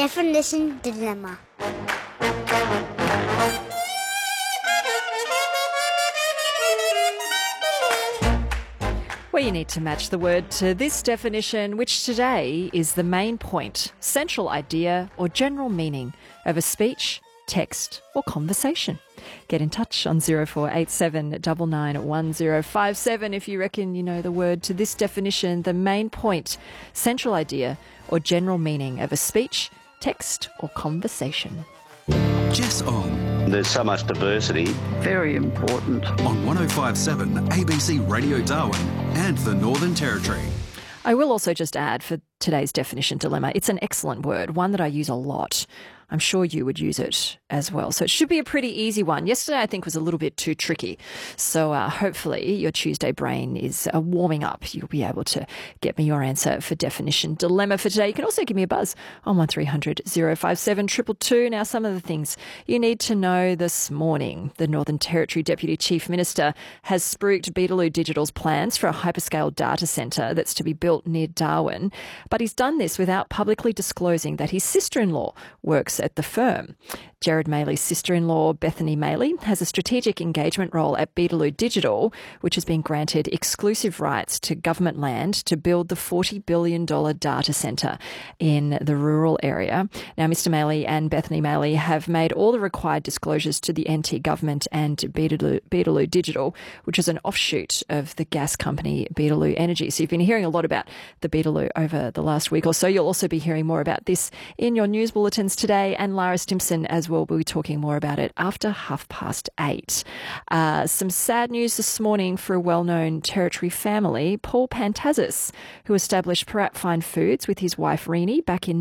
Definition Dilemma. Where you need to match the word to this definition, which today is the main point, central idea or general meaning of a speech, text or conversation. Get in touch on 0487 991057 if you reckon you know the word to this definition, the main point, central idea or general meaning of a speech, text or conversation. Jess Ong There's so much diversity. Very important. on 1057 ABC Radio Darwin and the Northern Territory. I will also just add for today's definition dilemma, it's an excellent word, one that I use a lot. I'm sure you would use it as well. So it should be a pretty easy one. Yesterday, I think, was a little bit too tricky. So hopefully your Tuesday brain is warming up. You'll be able to get me your answer for definition dilemma for today. You can also give me a buzz on 1300 057 222. Now, some of the things you need to know this morning. The Northern Territory Deputy Chief Minister has spruiked Beetaloo Digital's plans for a hyperscale data centre that's to be built near Darwin. But he's done this without publicly disclosing that his sister-in-law works at the firm. Jared Maley's sister-in-law, Bethany Maley, has a strategic engagement role at Beetaloo Digital, which has been granted exclusive rights to government land to build the $40 billion data centre in the rural area. Now, Mr Maley and Bethany Maley have made all the required disclosures to the NT government and Beetaloo Digital, which is an offshoot of the gas company Beetaloo Energy. So you've been hearing a lot about the Beetaloo over the last week or so. You'll also be hearing more about this in your news bulletins today, and Lara Stimson as well will be talking more about it after 8:30. Some sad news this morning for a well-known Territory family, Paul Pantazis, who established Parat Fine Foods with his wife Renee back in